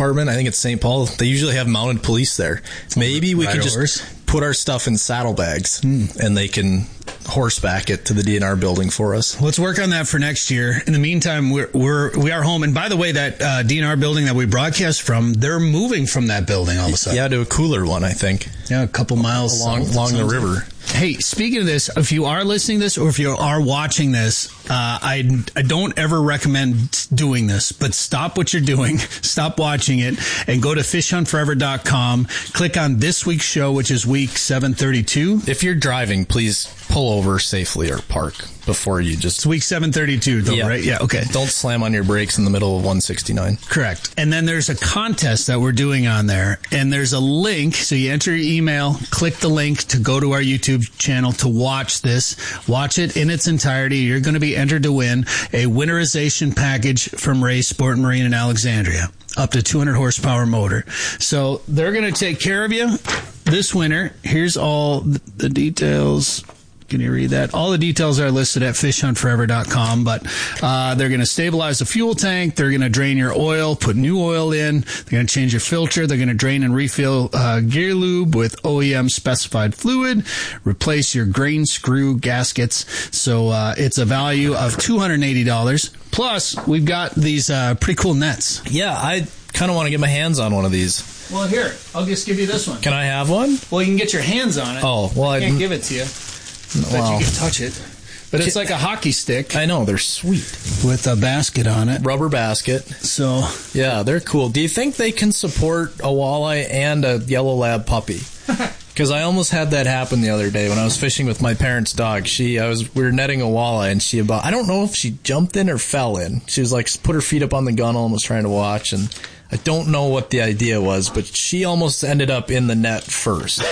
department, I think it's St. Paul, they usually have mounted police there. Maybe we can just put our stuff in saddlebags and they can horseback it to the DNR building for us. Let's work on that for next year. In the meantime, we are home. And by the way, that DNR building that we broadcast from, they're moving from that building all of a sudden. Yeah, to a cooler one, I think. Yeah, a couple miles along the river. Hey, speaking of this, if you are listening to this or if you are watching this, I don't ever recommend doing this, but stop what you're doing, stop watching it, and go to fishhuntforever.com, click on this week's show, which is week 732. If you're driving, please pull over safely or park before you just... It's week 732, though, right? Yeah, okay. Don't slam on your brakes in the middle of 169. Correct. And then there's a contest that we're doing on there, and there's a link, so you enter your email, click the link to go to our YouTube channel to watch this. Watch it in its entirety. You're going to be entered to win a winterization package from Ray Sport and Marine in Alexandria. Up to 200 horsepower motor. So they're going to take care of you this winter. Here's all the details. Can you read that? All the details are listed at fishhuntforever.com, but they're going to stabilize the fuel tank. They're going to drain your oil, put new oil in. They're going to change your filter. They're going to drain and refill gear lube with OEM specified fluid, replace your grain screw gaskets. So it's a value of $280. Plus, we've got these pretty cool nets. Yeah, I kind of want to get my hands on one of these. Well, here, I'll just give you this one. Can I have one? Well, you can get your hands on it. Oh, well, I can't give it to you. But you can touch it. But it's like a hockey stick. I know, they're sweet. With a basket on it. Rubber basket. So, yeah, they're cool. Do you think they can support a walleye and a yellow lab puppy? Because I almost had that happen the other day when I was fishing with my parents' dog. We were netting a walleye, and I don't know if she jumped in or fell in. She was like, put her feet up on the gunnel and was trying to watch, and I don't know what the idea was, but she almost ended up in the net first.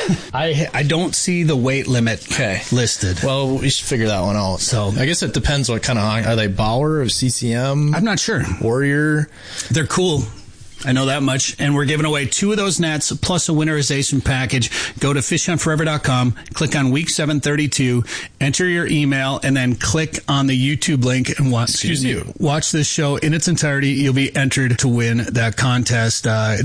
I don't see the weight limit listed. Well, we should figure that one out. So I guess it depends what kind of, are they Bauer or CCM? I'm not sure. Warrior? They're cool. I know that much. And we're giving away 2 of those nets plus a winterization package. Go to fishhuntforever.com, click on week 732, enter your email, and then click on the YouTube link and watch this show in its entirety. You'll be entered to win that contest.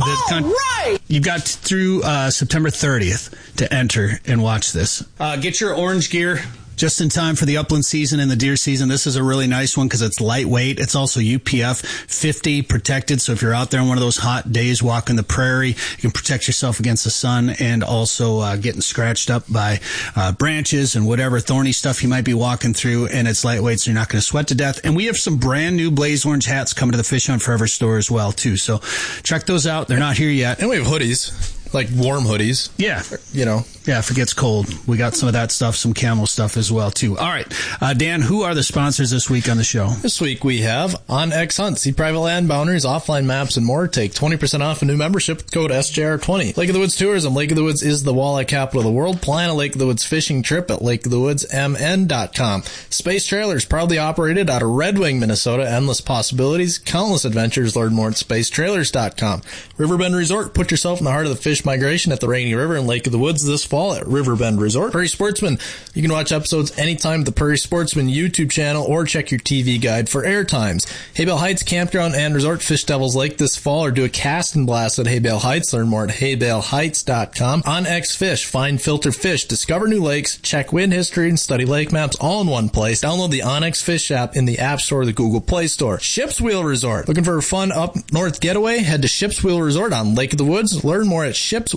Right! You've got through September 30th to enter and watch this. Get your orange gear just in time for the upland season and the deer season. This is a really nice one because it's lightweight. It's also UPF 50 protected. So if you're out there on one of those hot days walking the prairie, you can protect yourself against the sun and also getting scratched up by branches and whatever thorny stuff you might be walking through. And it's lightweight, so you're not going to sweat to death. And we have some brand new Blaze Orange hats coming to the Fish Hunt Forever store as well, too. So check those out. They're not here yet. And we have hoodies. Like warm hoodies. Yeah. You know. Yeah, if it gets cold. We got some of that stuff, some camel stuff as well, too. All right. Dan, who are the sponsors this week on the show? This week we have OnX Hunt. See private land boundaries, offline maps, and more. Take 20% off a new membership with code SJR20. Lake of the Woods Tourism. Lake of the Woods is the walleye capital of the world. Plan a Lake of the Woods fishing trip at lakeofthewoodsmn.com. Space Trailers, proudly operated out of Red Wing, Minnesota. Endless possibilities, countless adventures. Learn more at spacetrailers.com. Riverbend Resort. Put yourself in the heart of the fish migration at the Rainy River and Lake of the Woods this fall at Riverbend Resort. Prairie Sportsman. You can watch episodes anytime at the Prairie Sportsman YouTube channel or check your TV guide for air times. Haybale Heights Campground and Resort. Fish Devils Lake this fall or do a cast and blast at Haybale Heights. Learn more at haybaleheights.com. OnX Fish. Find, filter fish. Discover new lakes. Check wind history and study lake maps all in one place. Download the OnX Fish app in the App Store or the Google Play Store. Ship's Wheel Resort. Looking for a fun up north getaway? Head to Ship's Wheel Resort on Lake of the Woods. Learn more at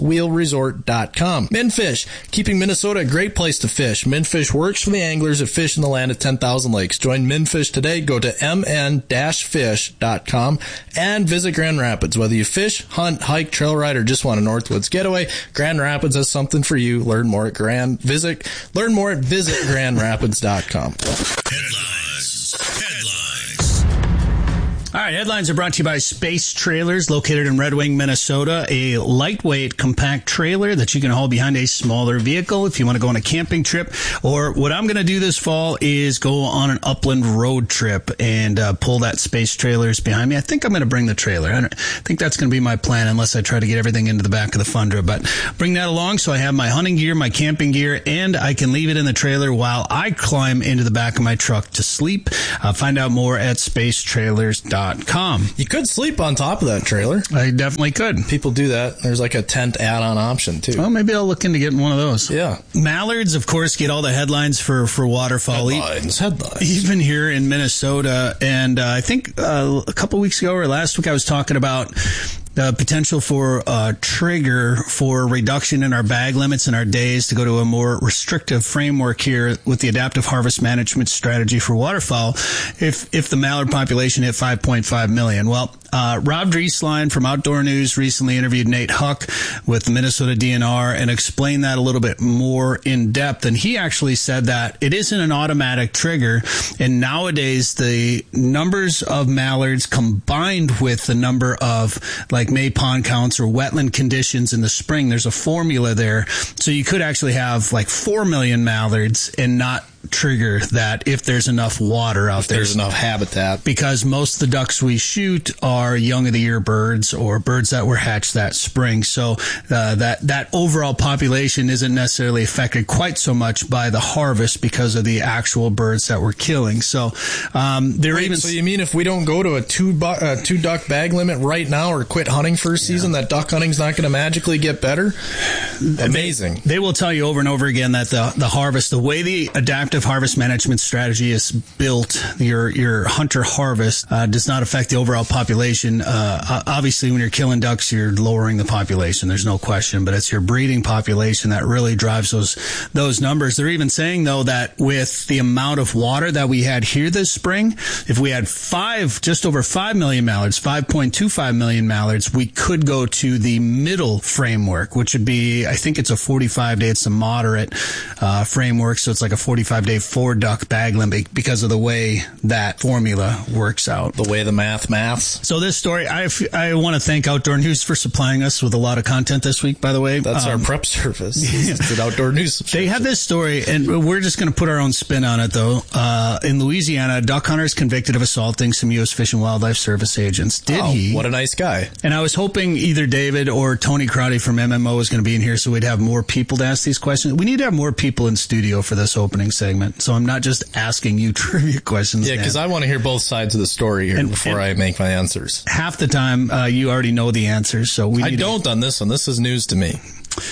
shipswheelresort.com. Minfish, keeping Minnesota a great place to fish. Minfish works for the anglers that fish in the land of 10,000 lakes. Join Minfish today. Go to mn-fish.com and visit Grand Rapids. Whether you fish, hunt, hike, trail ride, or just want a Northwoods getaway, Grand Rapids has something for you. Learn more at visitgrandrapids.com. All right, headlines are brought to you by Space Trailers, located in Red Wing, Minnesota. A lightweight, compact trailer that you can haul behind a smaller vehicle if you want to go on a camping trip. Or what I'm going to do this fall is go on an upland road trip and pull that Space Trailers behind me. I think I'm going to bring the trailer. I think that's going to be my plan unless I try to get everything into the back of the Fundra. But bring that along so I have my hunting gear, my camping gear, and I can leave it in the trailer while I climb into the back of my truck to sleep. Find out more at spacetrailers.com. FishonForever.com. You could sleep on top of that trailer. I definitely could. People do that. There's like a tent add-on option, too. Well, maybe I'll look into getting one of those. Yeah. Mallards, of course, get all the headlines for waterfowl. Headlines. Even here in Minnesota. And I think a couple weeks ago or last week I was talking about the potential for a trigger for reduction in our bag limits and our days to go to a more restrictive framework here with the adaptive harvest management strategy for waterfowl if the mallard population hit 5.5 million. Well, Rob Drieslein from Outdoor News recently interviewed Nate Huck with the Minnesota DNR and explained that a little bit more in depth. And he actually said that it isn't an automatic trigger. And nowadays, the numbers of mallards combined with the number of like May pond counts or wetland conditions in the spring, there's a formula there. So you could actually have like 4 million mallards and not trigger that if there's enough water out there. There's enough habitat. Because most of the ducks we shoot are young of the year birds or birds that were hatched that spring. So that overall population isn't necessarily affected quite so much by the harvest because of the actual birds that we're killing. So So you mean if we don't go to a two duck bag limit right now or quit hunting for a season, that duck hunting's not going to magically get better? Amazing. They will tell you over and over again that the harvest, the way the adaptive harvest management strategy is built, your hunter harvest does not affect the overall population. Obviously, when you're killing ducks, you're lowering the population. There's no question, but it's your breeding population that really drives those numbers. They're even saying, though, that with the amount of water that we had here this spring, if we had just over 5 million mallards, 5.25 million mallards, we could go to the middle framework, which would be, I think it's a 45-day, it's a moderate framework, so it's like a 45-day 4-duck bag limit because of the way that formula works out. The way the maths. So this story, I want to thank Outdoor News for supplying us with a lot of content this week, by the way. That's our prep service. It's an Outdoor News. They had this story, and we're just going to put our own spin on it, though. In Louisiana, a duck hunter is convicted of assaulting some U.S. Fish and Wildlife Service agents. Did he? What a nice guy. And I was hoping either David or Tony Crowdy from MMO was going to be in here so we'd have more people to ask these questions. We need to have more people in studio for this opening segment, so I'm not just asking you trivia questions. Yeah, because I want to hear both sides of the story here before I make my answers. Half the time, you already know the answers, so I don't on this one. This is news to me.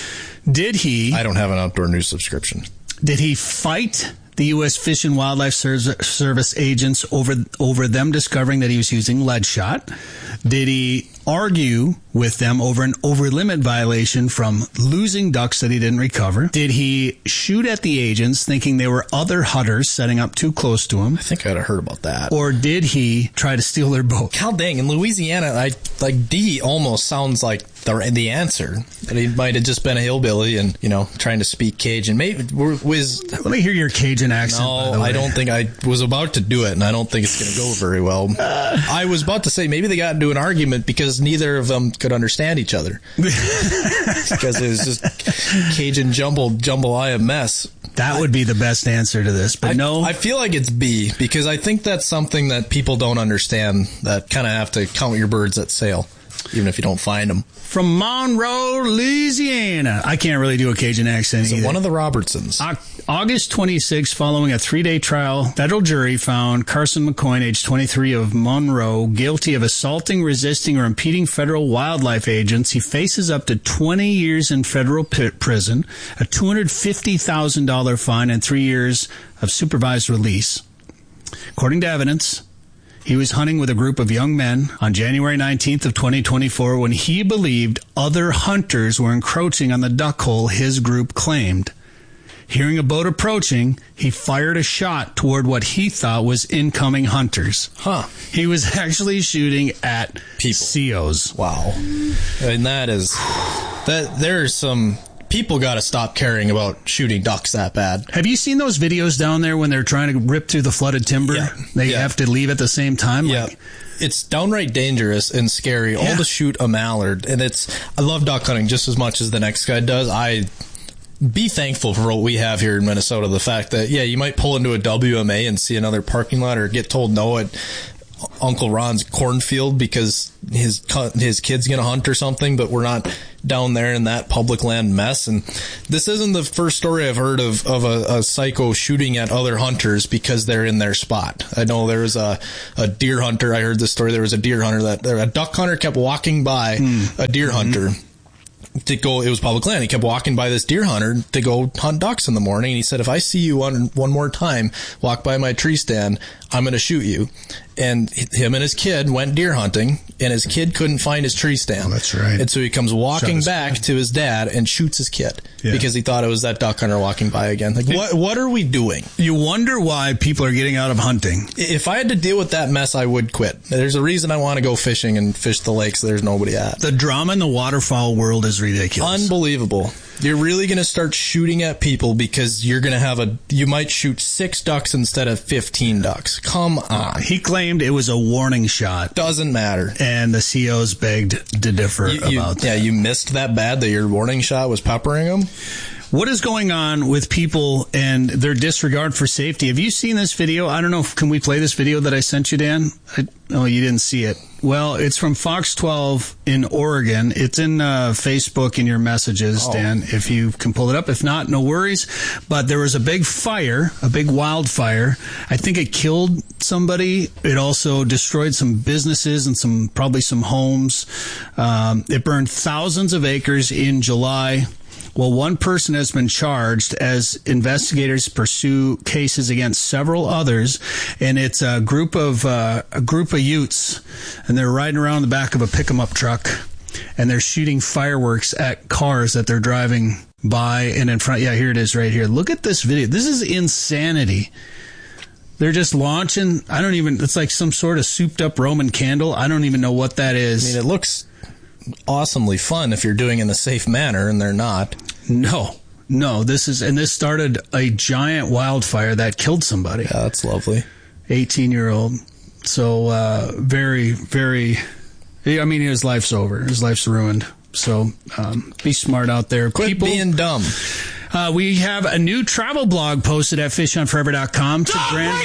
Did he? I don't have an Outdoor News subscription. Did he fight the U.S. Fish and Wildlife Service agents over them discovering that he was using lead shot? Did he argue with them over an over-limit violation from losing ducks that he didn't recover? Did he shoot at the agents thinking they were other hunters setting up too close to him? I think I'd have heard about that. Or did he try to steal their boat? Cal dang, in Louisiana, D almost sounds like the answer. And he might have just been a hillbilly and, trying to speak Cajun. Let me hear your Cajun accent. No, I don't think I was about to do it, and I don't think it's going to go very well. I was about to say maybe they got into an argument because neither of them could understand each other. Because it was just Cajun jambalaya mess. That would be the best answer to this, but no. I feel like it's B, because I think that's something that people don't understand, that kind of have to count your birds at sale, even if you don't find them. From Monroe, Louisiana. I can't really do a Cajun accent either. One of the Robertsons. August 26, following a 3-day trial, federal jury found Carson McCoy, age 23 of Monroe, guilty of assaulting, resisting, or impeding federal wildlife agents. He faces up to 20 years in federal prison, a $250,000 fine, and 3 years of supervised release. According to evidence, he was hunting with a group of young men on January 19th of 2024 when he believed other hunters were encroaching on the duck hole his group claimed. Hearing a boat approaching, he fired a shot toward what he thought was incoming hunters. He was actually shooting at COs. Wow. And there's some... People got to stop caring about shooting ducks that bad. Have you seen those videos down there when they're trying to rip through the flooded timber? Yeah. They have to leave at the same time? Yeah. It's downright dangerous and scary, all to shoot a mallard. And I love duck hunting just as much as the next guy does. Be thankful for what we have here in Minnesota. The fact that, you might pull into a WMA and see another parking lot or get told no at Uncle Ron's cornfield because his kid's going to hunt or something, but we're not down there in that public land mess. And this isn't the first story I've heard of a psycho shooting at other hunters because they're in their spot. I know there was a deer hunter. I heard this story. There was a deer hunter a duck hunter kept walking by a deer hunter. To go, it was public land. He kept walking by this deer hunter to go hunt ducks in the morning. And he said, if I see you one more time walk by my tree stand, I'm going to shoot you. And him and his kid went deer hunting, and his kid couldn't find his tree stand. Oh, that's right. And so he comes walking back to his dad and shoots his kid because he thought it was that duck hunter walking by again. Like, what are we doing? You wonder why people are getting out of hunting. If I had to deal with that mess, I would quit. There's a reason I want to go fishing and fish the lakes there's nobody at. The drama in the waterfowl world is ridiculous. Unbelievable. You're really going to start shooting at people because you're going to you might shoot 6 ducks instead of 15 ducks. Come on. He claimed it was a warning shot. Doesn't matter. And the COs begged to differ about that. Yeah, you missed that bad that your warning shot was peppering them? What is going on with people and their disregard for safety? Have you seen this video? I don't know. Can we play this video that I sent you, Dan? Oh, you didn't see it. Well, it's from Fox 12 in Oregon. It's in Facebook in your messages, Dan, if you can pull it up. If not, no worries. But there was a big fire, a big wildfire. I think it killed somebody. It also destroyed some businesses and probably some homes. It burned thousands of acres in July. Well, one person has been charged as investigators pursue cases against several others, and it's a group of Utes, and they're riding around the back of a pick-em-up truck, and they're shooting fireworks at cars that they're driving by and in front. Yeah, here it is right here. Look at this video. This is insanity. They're just launching. It's like some sort of souped-up Roman candle. I don't even know what that is. I mean, it looks awesomely fun if you're doing it in a safe manner, and they're not. No, this started a giant wildfire that killed somebody. Yeah, that's lovely. 18-year-old. So, very, very, I mean, his life's over. His life's ruined. So, be smart out there. Quit being dumb. We have a new travel blog posted at fishhuntforever.com to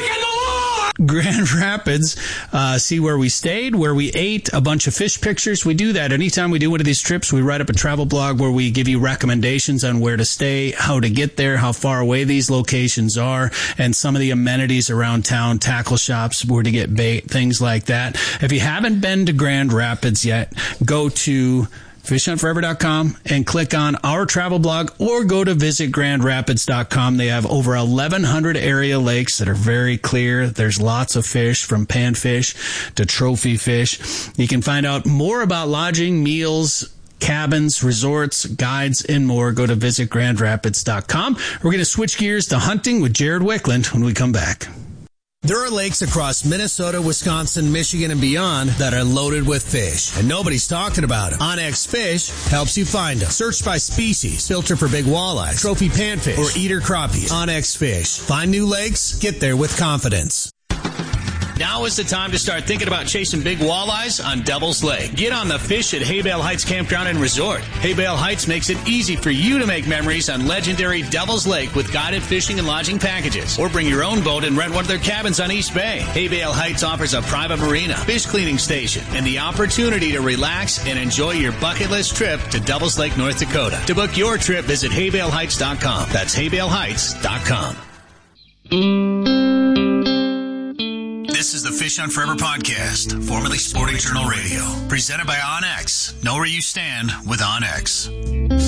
Grand Rapids. See where we stayed, where we ate, a bunch of fish pictures. We do that anytime we do one of these trips. We write up a travel blog where we give you recommendations on where to stay, how to get there, how far away these locations are, and some of the amenities around town, tackle shops, where to get bait, things like that. If you haven't been to Grand Rapids yet, go to fishhuntforever.com and click on our travel blog, or go to visitgrandrapids.com. They have over 1,100 area lakes that are very clear. There's lots of fish, from panfish to trophy fish. You can find out more about lodging, meals, cabins, resorts, guides, and more. Go to visitgrandrapids.com. We're going to switch gears to hunting with Jared Wickland when we come back. There are lakes across Minnesota, Wisconsin, Michigan, and beyond that are loaded with fish, and nobody's talking about them. OnX Fish helps you find them. Search by species, filter for big walleyes, trophy panfish, or eater crappies. OnX Fish. Find new lakes, get there with confidence. Now is the time to start thinking about chasing big walleyes on Devil's Lake. Get on the fish at Haybale Heights Campground and Resort. Haybale Heights makes it easy for you to make memories on legendary Devil's Lake with guided fishing and lodging packages. Or bring your own boat and rent one of their cabins on East Bay. Haybale Heights offers a private marina, fish cleaning station, and the opportunity to relax and enjoy your bucket list trip to Devil's Lake, North Dakota. To book your trip, visit haybaleheights.com. That's haybaleheights.com. This is the Fish Hunt Forever podcast, formerly Sporting Journal Radio, presented by OnX. Know where you stand with OnX.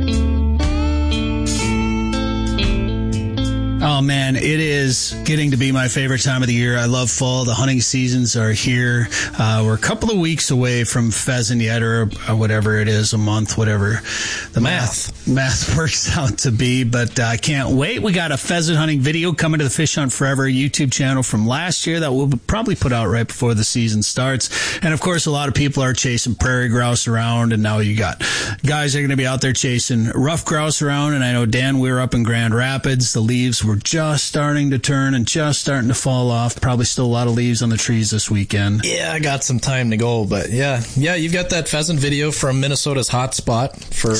Oh, man, it is getting to be my favorite time of the year. I love fall. The hunting seasons are here. We're a couple of weeks away from pheasant yet, or whatever it is, a month, whatever the math works out to be. But I can't wait. We got a pheasant hunting video coming to the Fish Hunt Forever YouTube channel from last year that we'll probably put out right before the season starts. And, of course, a lot of people are chasing prairie grouse around, and now you got guys that are going to be out there chasing rough grouse around. And I know, Dan, we were up in Grand Rapids. The leaves were were just starting to turn and just starting to fall off. Probably still a lot of leaves on the trees this weekend. Yeah, I got some time to go, but yeah, you've got that pheasant video from Minnesota's hot spot for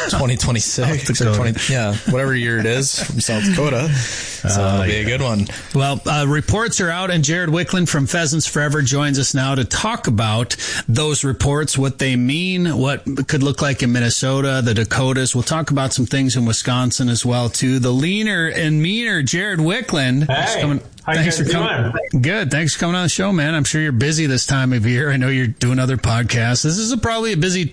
2026 or 20, whatever year it is from South Dakota. So it'll be a good one. Well, reports are out, and Jared Wickland from Pheasants Forever joins us now to talk about those reports, what they mean, what could look like in Minnesota, the Dakotas. We'll talk about some things in Wisconsin as well, too. The leaner and meaner Jared Wickland. Hey. Thanks for coming. Good. Thanks for coming on the show, man. I'm sure you're busy this time of year. I know you're doing other podcasts. This is probably a busy,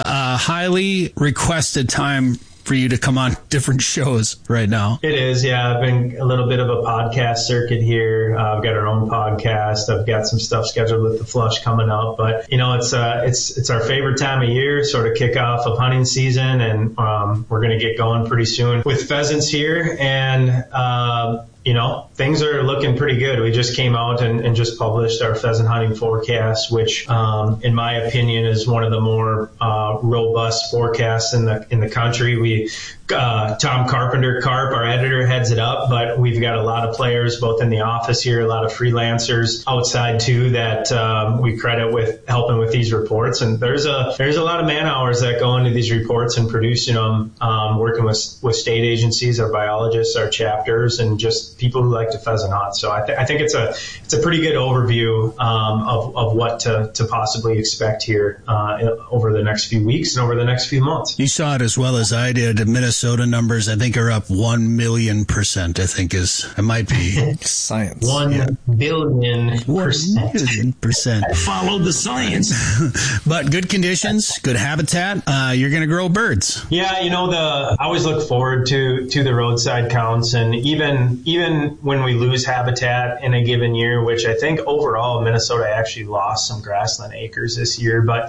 highly requested time for you to come on different shows right now. It is, yeah. I've been a little bit of a podcast circuit here. I've got our own podcast. I've got some stuff scheduled with the Flush coming up, but it's our favorite time of year, sort of kickoff of hunting season, and we're going to get going pretty soon with pheasants here, and things are looking pretty good. We just came out and just published our pheasant hunting forecast, which, in my opinion, is one of the more robust forecasts in the country. Tom Carpenter, our editor, heads it up, but we've got a lot of players both in the office here, a lot of freelancers outside too that we credit with helping with these reports. And there's a lot of man hours that go into these reports and producing them, working with state agencies, our biologists, our chapters, and just people who like to pheasant hunt. So I think it's a pretty good overview of what to possibly expect here over the next few weeks and over the next few months. You saw it as well as I did. The Minnesota numbers, I think, are up 1,000,000%. I think it might be science. 1 billion %. 1,000,000%. I followed the science. But good conditions, good habitat. You're going to grow birds. Yeah, I always look forward to the roadside counts, and even when we lose habitat in a given year, which I think overall Minnesota actually lost some grassland acres this year, but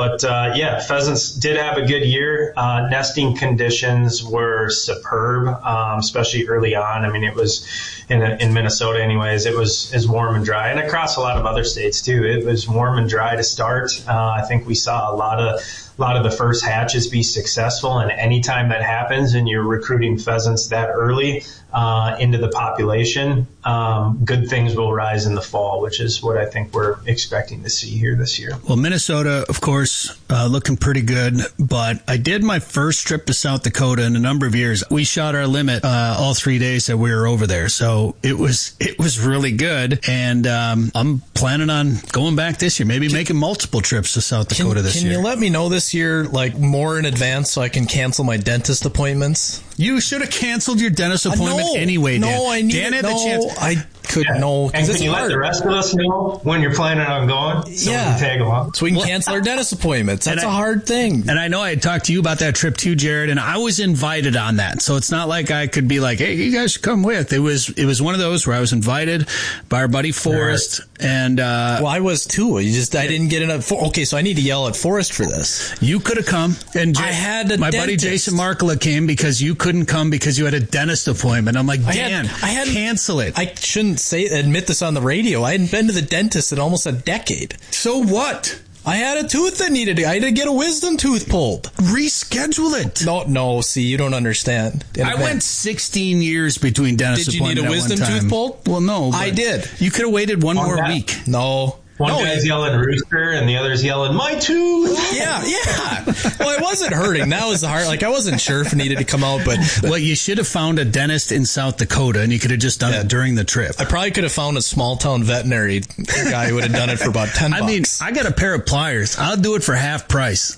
pheasants did have a good year. Nesting conditions were superb, especially early on. I mean, it was in Minnesota anyways, it was warm and dry, and across a lot of other states too. It was warm and dry to start. I think we saw a lot of the first hatches be successful, and anytime that happens and you're recruiting pheasants that early into the population, good things will rise in the fall, which is what I think we're expecting to see here this year. Well, Minnesota, of course, looking pretty good, but I did my first trip to South Dakota in a number of years. We shot our limit all 3 days that we were over there, so it was really good, and I'm planning on going back this year, maybe making multiple trips to South Dakota this year. Can you let me know this year, like, more in advance so I can cancel my dentist appointments? You should have canceled your dentist appointment anyway, Dan. No, I need Dan had the chance. I could know. And can you let the rest of us know when you're planning on going? So we can tag along. So we can cancel our dentist appointments. That's a hard thing. And I know I had talked to you about that trip too, Jared, and I was invited on that. So it's not like I could be like, hey, you guys should come with. It was one of those where I was invited by our buddy Forrest. Right. And well, I was too. I didn't get enough. Okay, so I need to yell at Forrest for this. You could have come. And I had my buddy Jason Markula came because you couldn't come because you had a dentist appointment. I'm like, Dan, cancel it. I shouldn't admit this on the radio. I hadn't been to the dentist in almost a decade. So what? I had a tooth that I had to get a wisdom tooth pulled. Reschedule it. No, see, you don't understand. I went 16 years between dentist appointments. Did you need a wisdom tooth pulled? Well, no. I did. You could have waited one more week. No. One guy's yelling rooster and the other's yelling, my tooth! Yeah. Well, it wasn't hurting. That was the hard. Like, I wasn't sure if it needed to come out, but well, you should have found a dentist in South Dakota, and you could have just done it during the trip. I probably could have found a small town veterinary guy who would have done it for about $10. I mean, I got a pair of pliers. I'll do it for half price.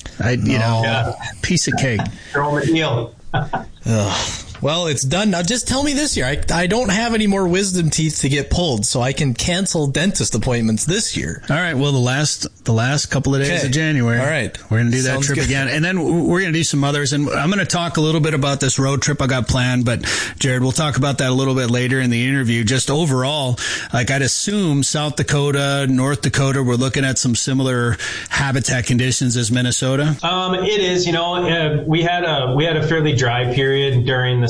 Piece of cake. Throw them a deal. Well, it's done now. Just tell me this year. I don't have any more wisdom teeth to get pulled, so I can cancel dentist appointments this year. All right. Well, the last couple of days of January. All right. We're going to do that trip again. And then we're going to do some others. And I'm going to talk a little bit about this road trip I got planned. But, Jared, we'll talk about that a little bit later in the interview. Just overall, like, I'd assume South Dakota, North Dakota, we're looking at some similar habitat conditions as Minnesota. It is. We had a fairly dry period during the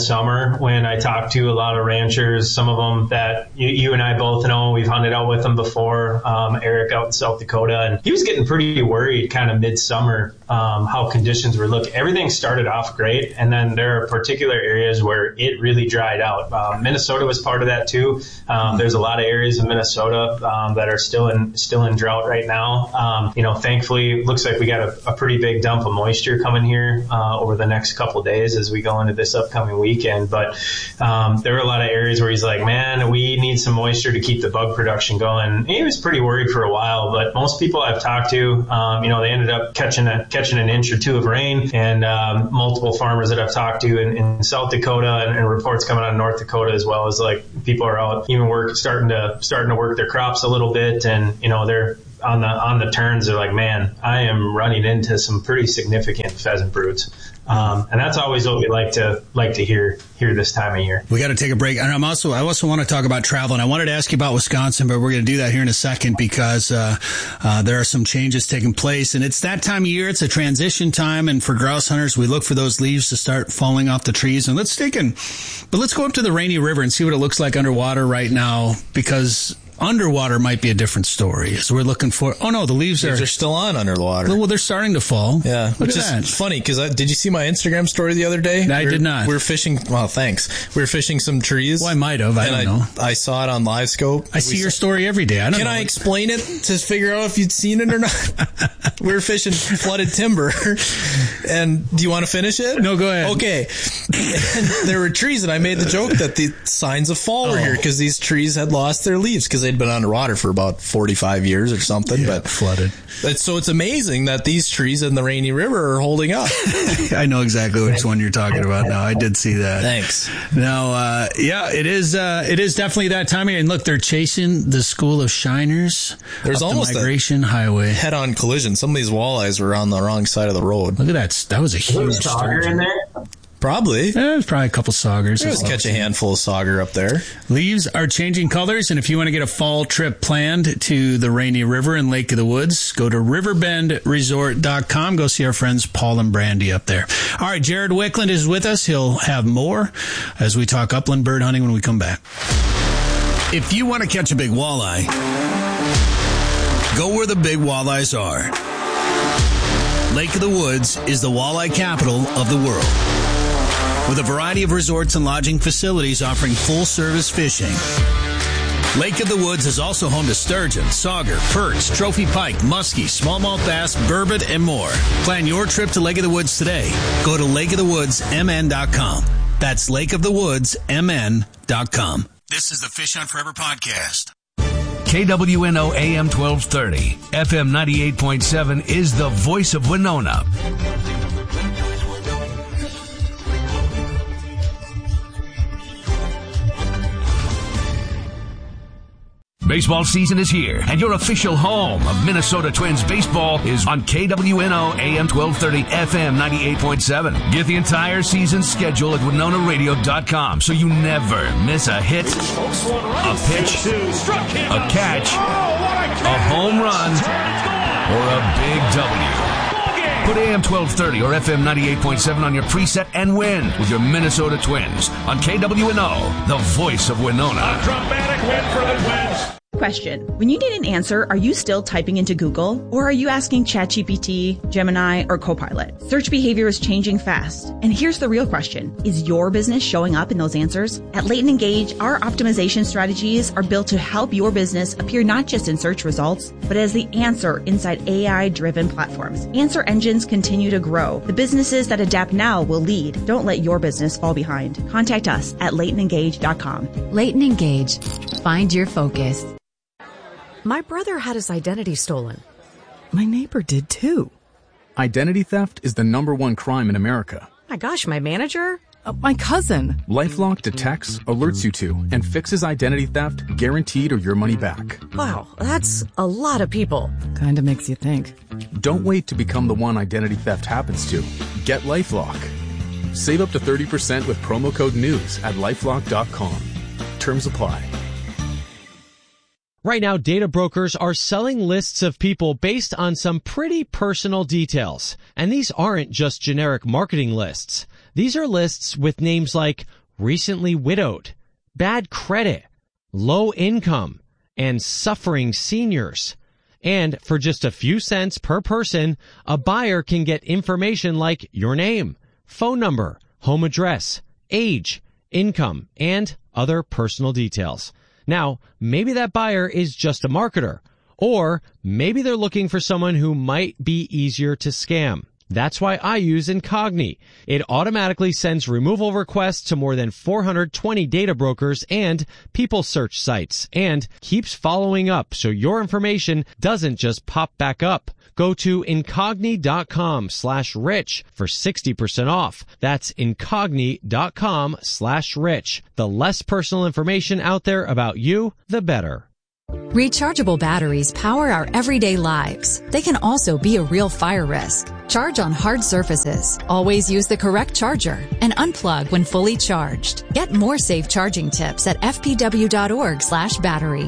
summer when I talked to a lot of ranchers, some of them that you and I both know, we've hunted out with them before, Eric out in South Dakota, and he was getting pretty worried kind of midsummer, how conditions were looking. Everything started off great, and then there are particular areas where it really dried out. Minnesota was part of that too. There's a lot of areas in Minnesota that are still in drought right now. Thankfully, it looks like we got a pretty big dump of moisture coming here over the next couple of days as we go into this upcoming weekend. But there were a lot of areas where he's like, man, we need some moisture to keep the bug production going. And he was pretty worried for a while, but most people I've talked to, they ended up catching an inch or two of rain, and multiple farmers that I've talked to in South Dakota and reports coming out of North Dakota, as well as like people are out even starting to work their crops a little bit, and they're on the turns. They're like, man, I am running into some pretty significant pheasant broods. And that's always what we like to hear this time of year. We got to take a break. And I also want to talk about travel. And I wanted to ask you about Wisconsin, but we're going to do that here in a second because there are some changes taking place. And it's that time of year. It's a transition time. And for grouse hunters, we look for those leaves to start falling off the trees. And let's go up to the Rainy River and see what it looks like underwater right now, because underwater might be a different story. So we're looking for, the leaves are still on underwater. Well, they're starting to fall. Yeah, which is funny because did you see my Instagram story the other day? I did not. We were fishing. Well, thanks. We were fishing some trees. Well, I might have. I don't know. I saw it on LiveScope. I see your story every day. Can I explain it to figure out if you'd seen it or not? We were fishing flooded timber. And do you want to finish it? No, go ahead. Okay. And there were trees, and I made the joke that the signs of fall were here because these trees had lost their leaves because they'd been underwater for about 45 years or something. Yeah, but flooded. So it's amazing that these trees in the Rainy River are holding up. I know exactly which one you're talking about now. I did see that. Thanks. Now, it is definitely that time of year. And look, they're chasing the school of shiners. There's almost the migration highway. Head-on collision. Some of these walleyes were on the wrong side of the road. Look at that. That was a huge sauger in there. Probably. There's probably a couple saugers. Just catch a handful of sauger up there. Leaves are changing colors, and if you want to get a fall trip planned to the Rainy River and Lake of the Woods, go to riverbendresort.com. Go see our friends Paul and Brandy up there. All right, Jared Wickland is with us. He'll have more as we talk upland bird hunting when we come back. If you want to catch a big walleye, go where the big walleyes are. Lake of the Woods is the walleye capital of the world, with a variety of resorts and lodging facilities offering full-service fishing. Lake of the Woods is also home to sturgeon, sauger, perch, trophy pike, muskie, smallmouth bass, burbot, and more. Plan your trip to Lake of the Woods today. Go to lakeofthewoodsmn.com. That's lakeofthewoodsmn.com. This is the Fish Hunt Forever podcast. KWNO AM 1230, FM 98.7 is the voice of Winona. Baseball season is here, and your official home of Minnesota Twins baseball is on KWNO AM 1230, FM 98.7. Get the entire season schedule at WinonaRadio.com so you never miss a hit, a pitch, a catch, a home run, or a big W. Put AM 1230 or FM 98.7 on your preset and win with your Minnesota Twins on KWNO, the voice of Winona. A dramatic win for the Twins. Question. When you need an answer, are you still typing into Google? Or are you asking ChatGPT, Gemini, or Copilot? Search behavior is changing fast. And here's the real question. Is your business showing up in those answers? At Leighton Engage, our optimization strategies are built to help your business appear not just in search results, but as the answer inside AI-driven platforms. Answer engines continue to grow. The businesses that adapt now will lead. Don't let your business fall behind. Contact us at LeightonEngage.com. Leighton Engage. Find your focus. My brother had his identity stolen. My neighbor did too. Identity theft is the #1 crime in America. My gosh, my manager? My cousin. LifeLock detects, alerts you to, and fixes identity theft guaranteed or your money back. Wow, that's a lot of people. Kinda makes you think. Don't wait to become the one identity theft happens to. Get LifeLock. Save up to 30% with promo code NEWS at LifeLock.com. Terms apply. Right now, data brokers are selling lists of people based on some pretty personal details. And these aren't just generic marketing lists. These are lists with names like recently widowed, bad credit, low income, and suffering seniors. And for just a few cents per person, a buyer can get information like your name, phone number, home address, age, income, and other personal details. Now, maybe that buyer is just a marketer, or maybe they're looking for someone who might be easier to scam. That's why I use Incogni. It automatically sends removal requests to more than 420 data brokers and people search sites, and keeps following up so your information doesn't just pop back up. Go to Incogni.com/rich for 60% off. That's Incogni.com/rich. The less personal information out there about you, the better. Rechargeable batteries power our everyday lives. They can also be a real fire risk. Charge on hard surfaces. Always use the correct charger and unplug when fully charged. Get more safe charging tips at fpw.org/battery.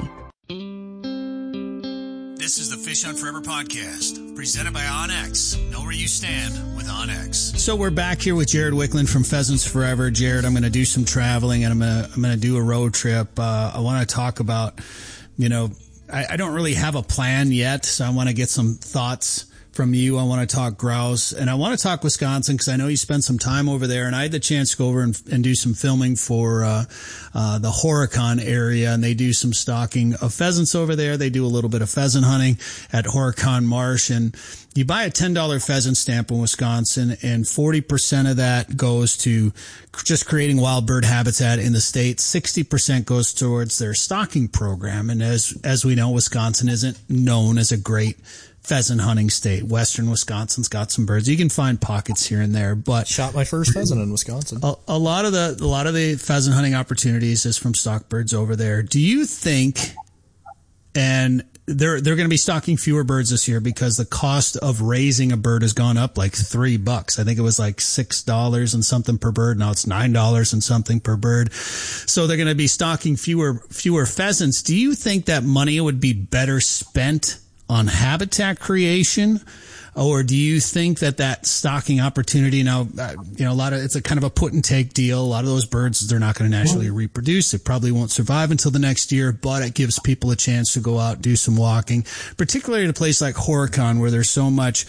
This is the Fish Hunt Forever podcast, presented by OnX. Know where you stand with OnX. So we're back here with Jared Wicklund from Pheasants Forever. Jared, I'm going to do some traveling, and I'm going to do a road trip. I want to talk about, I don't really have a plan yet, so I want to get some thoughts from you. I want to talk grouse, and I want to talk Wisconsin because I know you spent some time over there, and I had the chance to go over and do some filming for the Horicon area, and they do some stalking of pheasants over there. They do a little bit of pheasant hunting at Horicon Marsh, and you buy a $10 pheasant stamp in Wisconsin, and 40% of that goes to just creating wild bird habitat in the state. 60% goes towards their stalking program, and as we know, Wisconsin isn't known as a great pheasant hunting state. Western Wisconsin's got some birds. You can find pockets here and there, but shot my first pheasant in Wisconsin. A lot of the pheasant hunting opportunities is from stock birds over there. Do you think, and they're going to be stocking fewer birds this year because the cost of raising a bird has gone up like $3. I think it was like $6 and something per bird. Now it's $9 and something per bird. So they're going to be stocking fewer pheasants. Do you think that money would be better spent on habitat creation, or do you think that stocking opportunity now, it's a kind of a put and take deal. A lot of those birds, they're not going to naturally reproduce. They probably won't survive until the next year, but it gives people a chance to go out, do some walking, particularly in a place like Horicon where there's so much,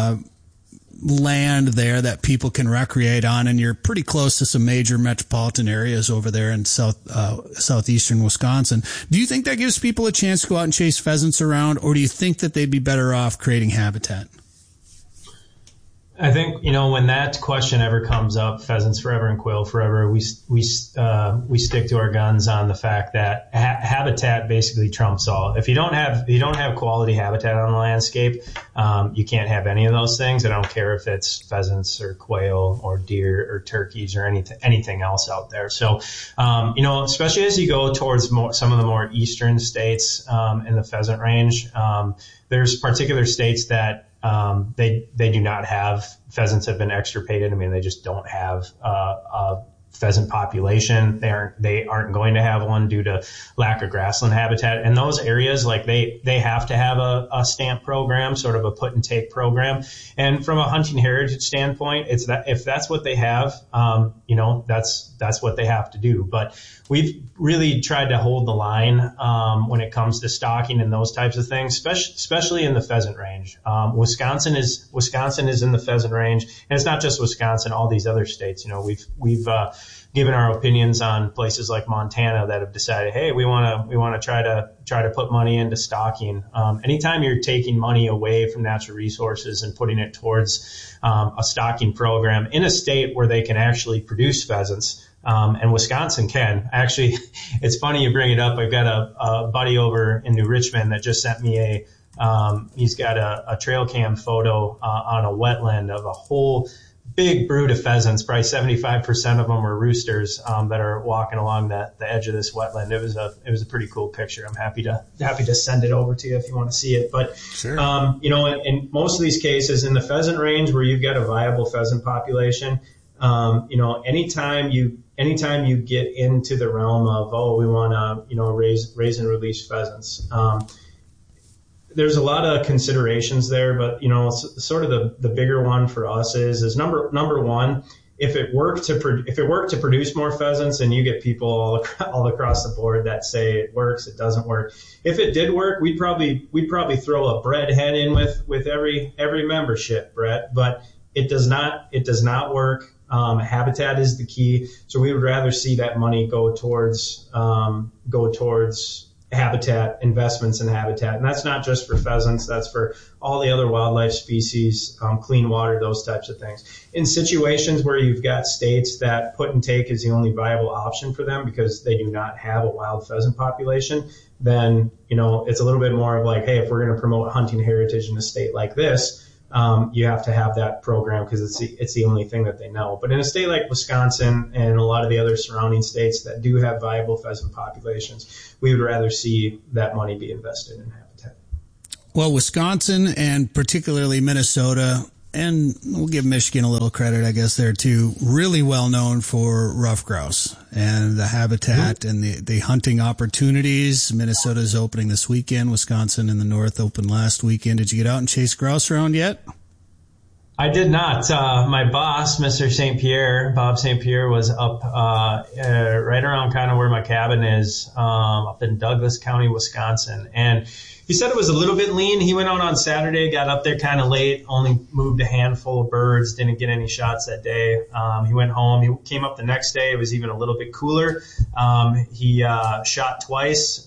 land there that people can recreate on, and you're pretty close to some major metropolitan areas over there in southeastern Wisconsin. Do you think that gives people a chance to go out and chase pheasants around, or do you think that they'd be better off creating habitat? I think, when that question ever comes up, Pheasants Forever and Quail Forever, we stick to our guns on the fact that habitat basically trumps all. If you don't have quality habitat on the landscape, you can't have any of those things. I don't care if it's pheasants or quail or deer or turkeys or anything else out there. So, especially as you go towards some of the more eastern states in the pheasant range, there's particular states that they do not have pheasants have been extirpated. I mean, they just don't have a pheasant population. They aren't going to have one due to lack of grassland habitat. And those areas, like they have to have a stamp program, sort of a put and take program. And from a hunting heritage standpoint, it's that if that's what they have, that's what they have to do. But we've really tried to hold the line when it comes to stocking and those types of things, especially in the pheasant range. Wisconsin is in the pheasant range, and it's not just Wisconsin. All these other states, we've given our opinions on places like Montana that have decided, hey, we want to try to put money into stocking. Anytime you're taking money away from natural resources and putting it towards a stocking program in a state where they can actually produce pheasants. And Wisconsin can. Actually, it's funny you bring it up. I've got a buddy over in New Richmond that just sent me he's got a trail cam photo on a wetland of a whole big brood of pheasants. Probably 75% of them are roosters that are walking along the edge of this wetland. It was a pretty cool picture. I'm happy to send it over to you if you want to see it. But sure. In most of these cases in the pheasant range where you've got a viable pheasant population, anytime you get into the realm of, we want to, raise and release pheasants, there's a lot of considerations there, but, sort of the bigger one for us is number one if it worked to produce more pheasants, and you get people all across the board that say it works, it doesn't work. If it did work, we'd probably throw a bred hen in with every membership, Brett. But it does not work. Habitat is the key. So we would rather see that money go towards habitat, investments in habitat. And that's not just for pheasants. That's for all the other wildlife species, clean water, those types of things. In situations where you've got states that put and take is the only viable option for them because they do not have a wild pheasant population, then, it's a little bit more of like, hey, if we're going to promote hunting heritage in a state like this, you have to have that program because it's the only thing that they know. But in a state like Wisconsin and a lot of the other surrounding states that do have viable pheasant populations, we would rather see that money be invested in habitat. Well, Wisconsin and particularly Minnesota, and we'll give Michigan a little credit, I guess, there too, really well known for ruffed grouse and the habitat and the hunting opportunities. Minnesota's opening this weekend. Wisconsin in the north opened last weekend. Did you get out and chase grouse around yet? I did not. My boss, Mr. St. Pierre, Bob St. Pierre, was up right around kind of where my cabin is, up in Douglas County, Wisconsin. And he said it was a little bit lean. He went out on Saturday, got up there kind of late, only moved a handful of birds, didn't get any shots that day. He went home. He came up the next day. It was even a little bit cooler. He shot twice,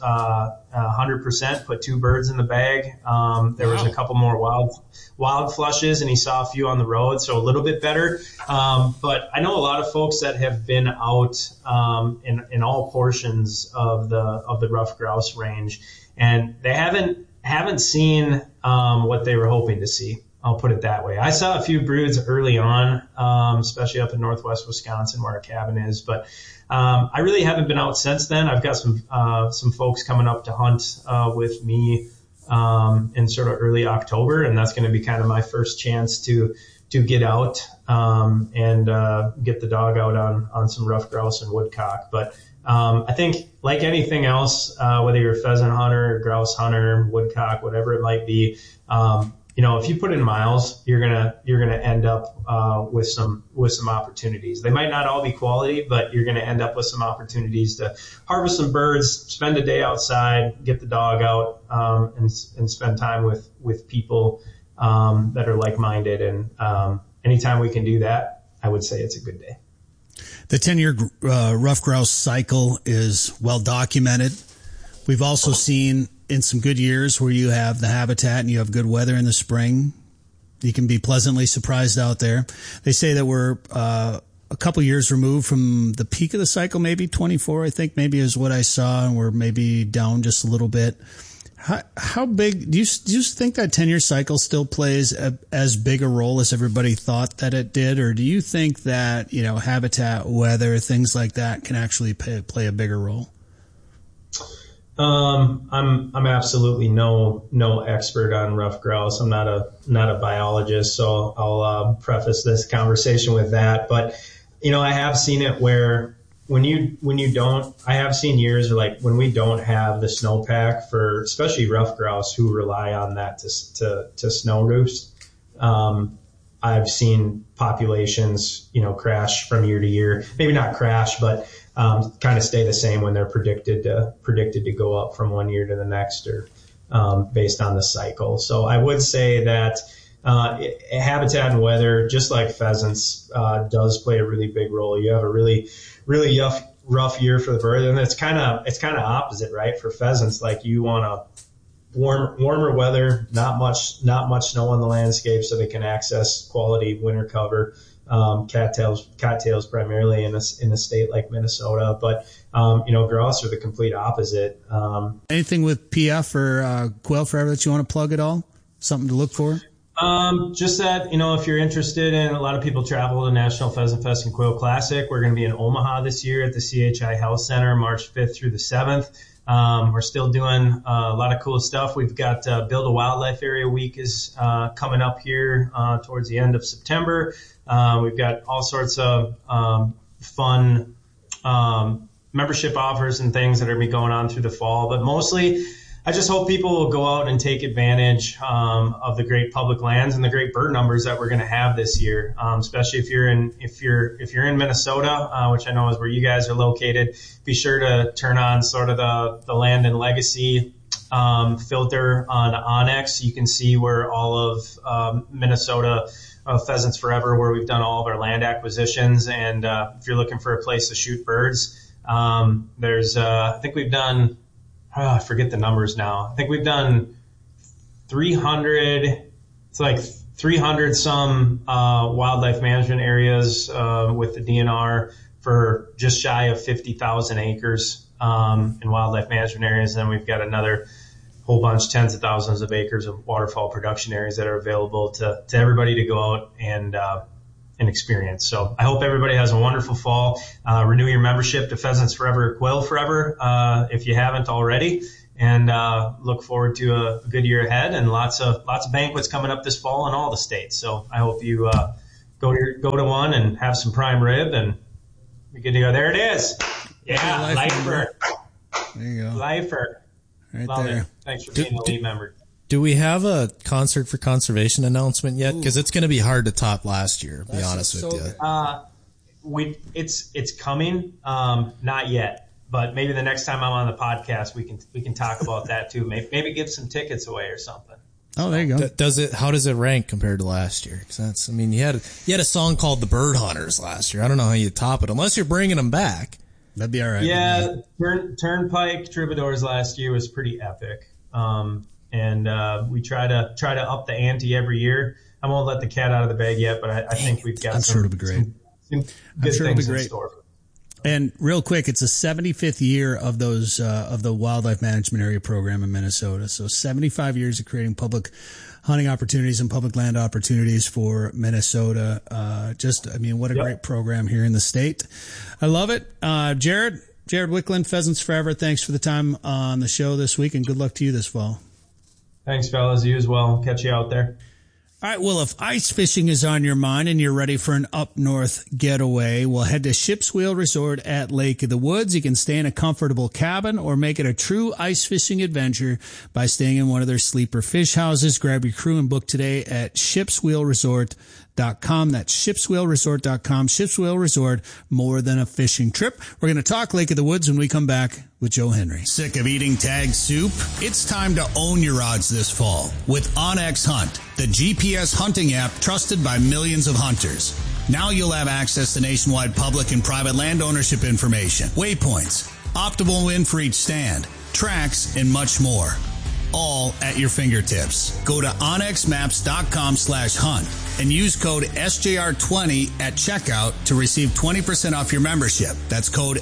100%, put 2 birds in the bag. There was a couple more wild flushes, and he saw a few on the road, so a little bit better. But I know a lot of folks that have been out in all portions of the ruffed grouse range, and they haven't seen what they were hoping to see. I'll put it that way. I saw a few broods early on, especially up in northwest Wisconsin where our cabin is, but I really haven't been out since then. I've got some folks coming up to hunt with me in sort of early October, and that's going to be kind of my first chance to get out and get the dog out on some ruffed grouse and woodcock. But I think like anything else, whether you're a pheasant hunter, grouse hunter, woodcock, whatever it might be, if you put in miles, you're gonna end up with some opportunities. They might not all be quality, but you're gonna end up with some opportunities to harvest some birds, spend a day outside, get the dog out, and spend time with people that are like-minded. And anytime we can do that, I would say it's a good day. The 10-year ruffed grouse cycle is well documented. We've also seen in some good years where you have the habitat and you have good weather in the spring, you can be pleasantly surprised out there. They say that we're a couple years removed from the peak of the cycle, maybe 24, I think maybe is what I saw, and we're maybe down just a little bit. How big do you think that 10-year cycle still plays as big a role as everybody thought that it did, or do you think that habitat, weather, things like that can actually play a bigger role? I'm absolutely no expert on ruffed grouse. I'm not a biologist, so I'll preface this conversation with that. But I have seen it where when you don't, I have seen years like when we don't have the snowpack for especially ruffed grouse who rely on that to snow roost. I've seen populations, crash from year to year. Maybe not crash, but kind of stay the same when they're predicted to go up from one year to the next, or based on the cycle. So I would say that habitat and weather, just like pheasants, does play a really big role. You have a really rough year for the bird, and it's kind of opposite, right? For pheasants, like you want a warmer weather, not much snow on the landscape, so they can access quality winter cover. Cattails primarily in a state like Minnesota, but grouse are the complete opposite. Anything with PF or Quail Forever that you want to plug at all? Something to look for? Just that, if you're interested in, a lot of people travel to National Pheasant Fest and Quail Classic. We're going to be in Omaha this year at the CHI Health Center, March 5th through the 7th. We're still doing a lot of cool stuff. We've got Build a Wildlife Area Week is coming up here towards the end of September. We've got all sorts of fun membership offers and things that are going to be going on through the fall. But mostly, I just hope people will go out and take advantage of the great public lands and the great bird numbers that we're going to have this year. Especially if you're in Minnesota, which I know is where you guys are located. Be sure to turn on sort of the Land and Legacy filter on Onyx. You can see where all of Minnesota Pheasants Forever, where we've done all of our land acquisitions. And if you're looking for a place to shoot birds, there's I think we've done. I forget the numbers now. I think we've done 300. It's like 300 some wildlife management areas with the DNR for just shy of 50,000 acres in wildlife management areas. And then we've got another whole bunch, tens of thousands of acres of waterfowl production areas that are available to everybody to go out and experience. So I hope everybody has a wonderful fall. Renew your membership to Pheasants Forever, Quail Forever, if you haven't already, and look forward to a good year ahead and lots of banquets coming up this fall in all the states. So I hope you go to one and have some prime rib, and we're good to go. There it is. Yeah, Lifer. There you go. Lifer. Right Love there. it. Thanks for being a lead member. Do we have a concert for conservation announcement yet? Because it's going to be hard to top last year, to be honest with you. It's coming, not yet, but maybe the next time I'm on the podcast, we can talk about that too. Maybe give some tickets away or something. Oh, there you go. How does it rank compared to last year? Because you had a song called The Bird Hunters last year. I don't know how you top it unless you're bringing them back. That'd be all right. Yeah, Turnpike Troubadours last year was pretty epic. And we try to up the ante every year. I won't let the cat out of the bag yet, but I think we've got some good things in store. And real quick, it's the 75th year of those of the wildlife management area program in Minnesota. So 75 years of creating public hunting opportunities and public land opportunities for Minnesota. What a great program here in the state. I love it. Jared Wicklund, Pheasants Forever, thanks for the time on the show this week, and good luck to you this fall. Thanks, fellas. You as well. Catch you out there. All right, well, if ice fishing is on your mind and you're ready for an up-north getaway, well, head to Ship's Wheel Resort at Lake of the Woods. You can stay in a comfortable cabin or make it a true ice fishing adventure by staying in one of their sleeper fish houses. Grab your crew and book today at shipswheelresort.com. That's shipswheelresort.com. Ship's Wheel Resort, more than a fishing trip. We're going to talk Lake of the Woods when we come back with Joe Henry. Sick of eating tagged soup? It's time to own your odds this fall with OnX Hunt, the GPS hunting app trusted by millions of hunters. Now you'll have access to nationwide public and private land ownership information, waypoints, optimal wind for each stand, tracks, and much more. All at your fingertips. Go to onxmaps.com/hunt and use code SJR20 at checkout to receive 20% off your membership. That's code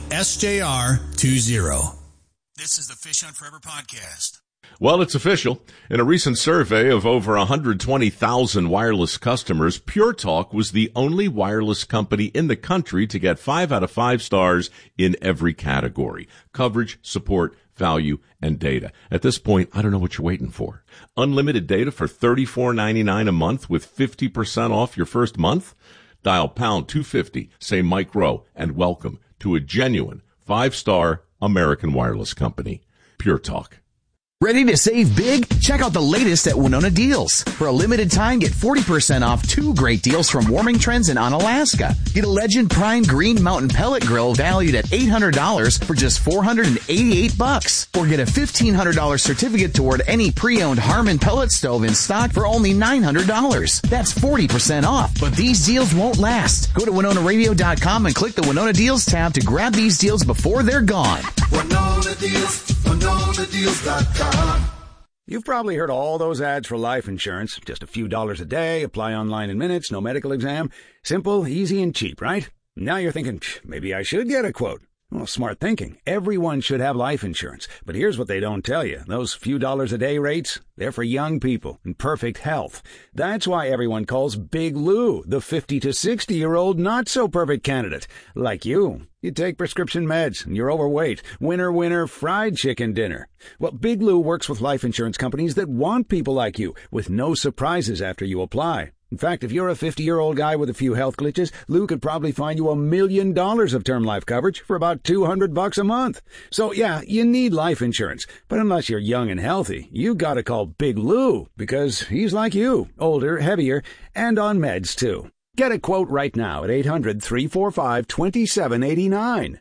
SJR20. This is the Fish Hunt Forever podcast. Well, it's official. In a recent survey of over 120,000 wireless customers, Pure Talk was the only wireless company in the country to get 5 out of 5 stars in every category: coverage, support, value, and data. At this point, I don't know what you're waiting for. Unlimited data for $34.99 a month with 50% off your first month? Dial pound 250, say Mike Rowe, and welcome to a genuine 5-star American wireless company. Pure Talk. Ready to save big? Check out the latest at Winona Deals. For a limited time, get 40% off 2 great deals from Warming Trends and Onalaska. Get a Legend Prime Green Mountain Pellet Grill valued at $800 for just $488. Or get a $1,500 certificate toward any pre-owned Harmon pellet stove in stock for only $900. That's 40% off. But these deals won't last. Go to WinonaRadio.com and click the Winona Deals tab to grab these deals before they're gone. Winona Deals. WinonaDeals.com. You've probably heard all those ads for life insurance. Just a few dollars a day, apply online in minutes, no medical exam. Simple, easy, and cheap, right? Now you're thinking, maybe I should get a quote. Well, smart thinking. Everyone should have life insurance. But here's what they don't tell you. Those few dollars a day rates, they're for young people in perfect health. That's why everyone calls Big Lou the 50 to 60-year-old not-so-perfect candidate. Like you. You take prescription meds, and you're overweight. Winner, winner, fried chicken dinner. Well, Big Lou works with life insurance companies that want people like you, with no surprises after you apply. In fact, if you're a 50-year-old guy with a few health glitches, Lou could probably find you $1 million of term life coverage for about $200 a month. So yeah, you need life insurance. But unless you're young and healthy, you gotta call Big Lou, because he's like you, older, heavier, and on meds too. Get a quote right now at 800-345-2789.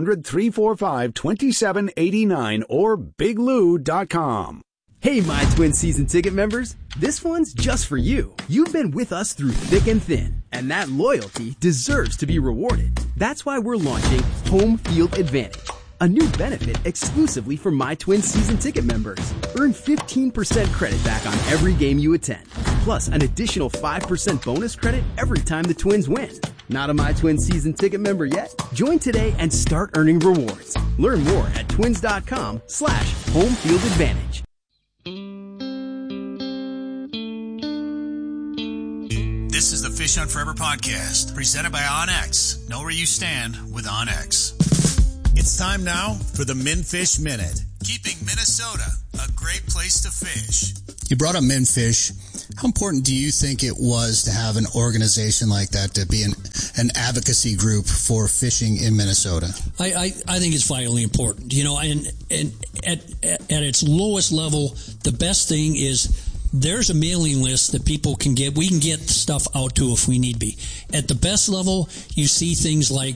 800-345-2789 or biglou.com. Hey, My Twin season ticket members, this one's just for you. You've been with us through thick and thin, and that loyalty deserves to be rewarded. That's why we're launching Home Field Advantage, a new benefit exclusively for My Twin season ticket members. Earn 15% credit back on every game you attend, plus an additional 5% bonus credit every time the Twins win. Not a My Twin season ticket member yet? Join today and start earning rewards. Learn more at twins.com/homefieldadvantage. This is the Fish Hunt Forever podcast, presented by OnX. Know where you stand with OnX. It's time now for the MinFish Minute. Keeping Minnesota a great place to fish. You brought up MinFish. How important do you think it was to have an organization like that, to be an advocacy group for fishing in Minnesota? I think it's vitally important. You know, and at its lowest level, the best thing is there's a mailing list that people can get. We can get stuff out to if we need be. At the best level, you see things like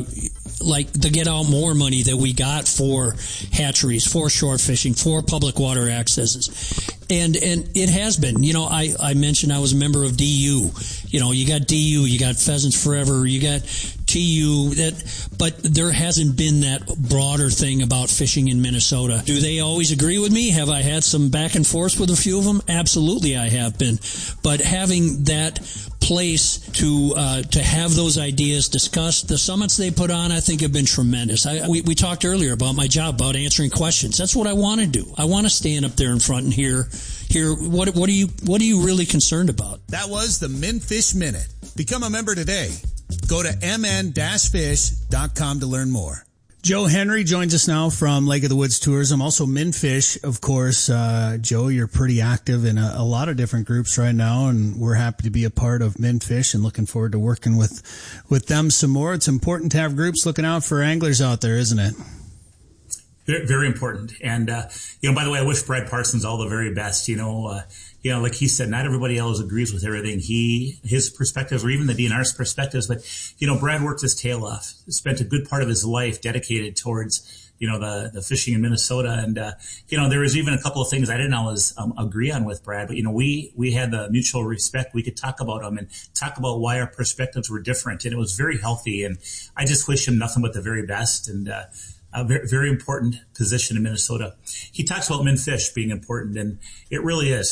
the Get Out More money that we got for hatcheries, for short fishing, for public water accesses. And it has been, you know, I mentioned I was a member of DU. You know, you got DU, you got Pheasants Forever, you got TU, but there hasn't been that broader thing about fishing in Minnesota. Do they always agree with me? Have I had some back and forth with a few of them? Absolutely, I have been. But having that place to have those ideas discussed, the summits they put on, I think have been tremendous. We talked earlier about my job, about answering questions. That's what I want to do. I want to stand up there in front and hear what are you really concerned about? That was the MinFish Minute. Become a member today. Go to mn-fish.com to learn more. Joe Henry joins us now from Lake of the Woods Tourism. Also MinFish, of course. Joe, you're pretty active in a lot of different groups right now, and we're happy to be a part of MinFish and looking forward to working with them some more. It's important to have groups looking out for anglers out there, isn't it? Very, very important. And, by the way, I wish Brad Parsons all the very best. Like he said, not everybody else agrees with everything his perspectives or even the DNR's perspectives. But, Brad worked his tail off, spent a good part of his life dedicated towards, the fishing in Minnesota. And, there was even a couple of things I didn't always agree on with Brad. But, we had the mutual respect. We could talk about them and talk about why our perspectives were different. And it was very healthy. And I just wish him nothing but the very best. And, a very, very important position in Minnesota. He talks about MinFish being important, and it really is.